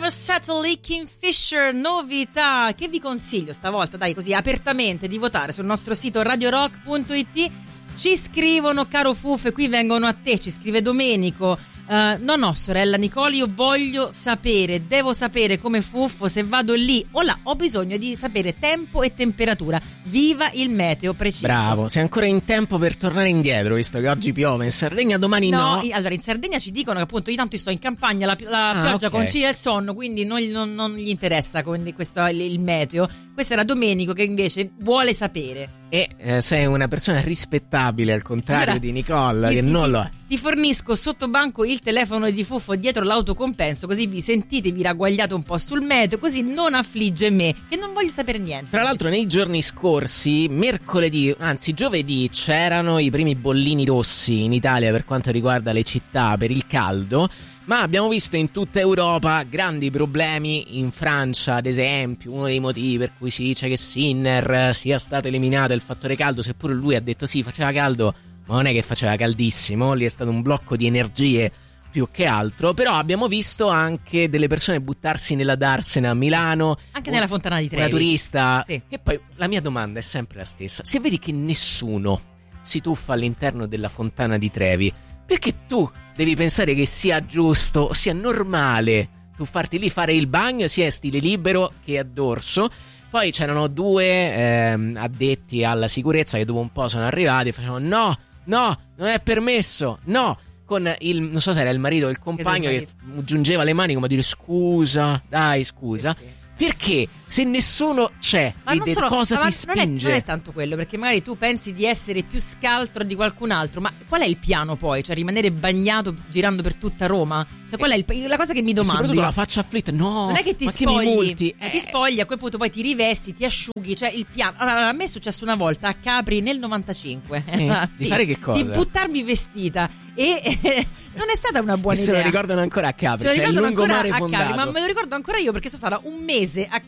Settle, Kingfisher, novità che vi consiglio stavolta, dai, così apertamente, di votare sul nostro sito radiorock.it. Ci scrivono: caro Fuffe, qui vengono a te, ci scrive Domenico. No, sorella Nicole, io voglio sapere, devo sapere come Fuffo, se vado lì o là ho bisogno di sapere tempo e temperatura. Viva il meteo preciso. Bravo, sei ancora in tempo per tornare indietro, visto che oggi piove in Sardegna, domani no. Allora, in Sardegna ci dicono che appunto io tanto sto in campagna, la pioggia okay, concilia il sonno, quindi non gli interessa questo, il meteo. Questo era Domenico che invece vuole sapere. E sei una persona rispettabile, al contrario allora, di Nicole, che non lo è. Ti fornisco sotto banco il telefono di Fuffo dietro l'autocompenso, così vi sentite, vi ragguagliate un po' sul meteo, così non affligge me, che non voglio sapere niente. Tra l'altro nei giorni scorsi, giovedì, c'erano i primi bollini rossi in Italia per quanto riguarda le città per il caldo, ma abbiamo visto in tutta Europa grandi problemi. In Francia, ad esempio, uno dei motivi per cui si dice che Sinner sia stato eliminato è il fattore caldo, seppure lui ha detto sì, faceva caldo, ma non è che faceva caldissimo, lì è stato un blocco di energie più che altro. Però abbiamo visto anche delle persone buttarsi nella Darsena a Milano, anche nella Fontana di Trevi, una turista, sì. E poi la mia domanda è sempre la stessa: se vedi che nessuno si tuffa all'interno della Fontana di Trevi, perché tu devi pensare che sia giusto, sia normale tuffarti lì, fare il bagno sia a stile libero che a dorso? Poi c'erano due addetti alla sicurezza che dopo un po' sono arrivati e facevano no, non è permesso, no, con il, non so se era il marito o il compagno, che giungeva le mani come a dire scusa, dai, scusa. Sì. Perché se nessuno c'è, cosa ti spinge? Non è tanto quello, perché magari tu pensi di essere più scaltro di qualcun altro, ma qual è il piano poi? Cioè rimanere bagnato girando per tutta Roma? Cioè qual è la cosa che mi domando? E soprattutto io, la faccia afflitta, no, non è che ti ma spogli, che mi multi? Ti spogli, a quel punto poi ti rivesti, ti asciughi, cioè il piano. Allora, a me è successo una volta a Capri nel 95. Sì? Di fare che cosa? Di buttarmi vestita e non è stata una buona idea. Se lo ricordano ancora a Capri, cioè il lungomare fondato. Capri, ma me lo ricordo ancora io perché sono stata un mese a